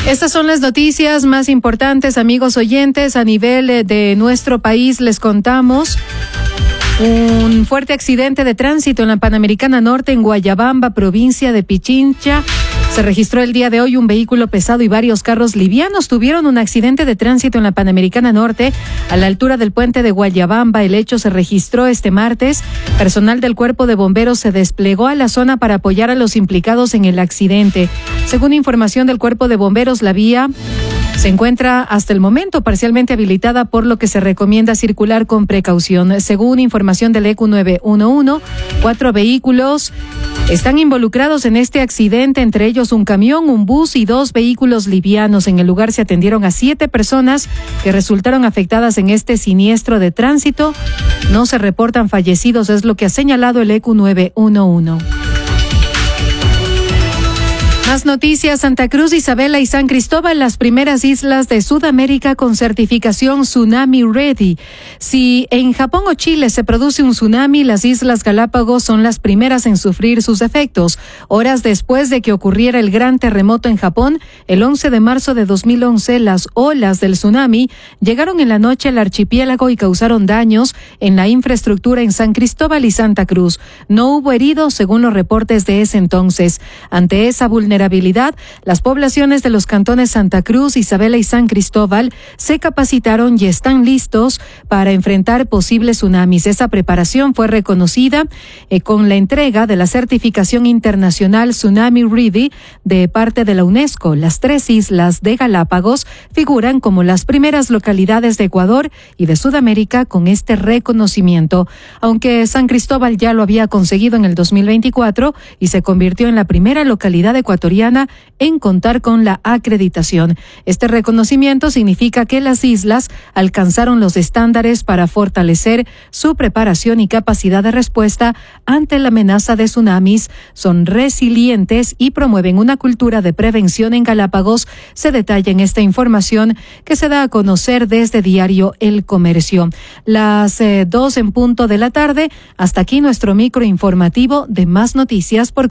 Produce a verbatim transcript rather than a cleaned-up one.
Estas son las noticias más importantes, amigos oyentes, a nivel de nuestro país. Les contamos un fuerte accidente de tránsito en la Panamericana Norte, en Guayabamba, provincia de Pichincha. Se registró el día de hoy un vehículo pesado y varios carros livianos tuvieron un accidente de tránsito en la Panamericana Norte a la altura del puente de Guayabamba. El hecho se registró este martes. Personal del Cuerpo de Bomberos se desplegó a la zona para apoyar a los implicados en el accidente. Según información del Cuerpo de Bomberos, la vía se encuentra hasta el momento parcialmente habilitada, por lo que se recomienda circular con precaución. Según información del E Q nueve uno uno, cuatro vehículos están involucrados en este accidente, entre ellos un camión, un bus y dos vehículos livianos. En el lugar se atendieron a siete personas que resultaron afectadas en este siniestro de tránsito. No se reportan fallecidos, es lo que ha señalado el E Q nueve uno uno. Más noticias. Santa Cruz, Isabela y San Cristóbal, las primeras islas de Sudamérica con certificación Tsunami Ready. Si en Japón o Chile se produce un tsunami, las Islas Galápagos son las primeras en sufrir sus efectos. Horas después de que ocurriera el gran terremoto en Japón, el once de marzo de dos mil once, las olas del tsunami llegaron en la noche al archipiélago y causaron daños en la infraestructura en San Cristóbal y Santa Cruz. No hubo heridos, según los reportes de ese entonces. Ante esa vulnerabilidad, las poblaciones de los cantones Santa Cruz, Isabela y San Cristóbal se capacitaron y están listos para enfrentar posibles tsunamis. Esa preparación fue reconocida eh, con la entrega de la certificación internacional Tsunami Ready de parte de la UNESCO. Las tres islas de Galápagos figuran como las primeras localidades de Ecuador y de Sudamérica con este reconocimiento. Aunque San Cristóbal ya lo había conseguido en el dos mil veinticuatro y se convirtió en la primera localidad ecuatoriana en contar con la acreditación. Este reconocimiento significa que las islas alcanzaron los estándares para fortalecer su preparación y capacidad de respuesta ante la amenaza de tsunamis. Son resilientes y promueven una cultura de prevención en Galápagos. Se detalla en esta información que se da a conocer desde Diario El Comercio. Las eh, dos en punto de la tarde. Hasta aquí nuestro micro informativo de Más Noticias por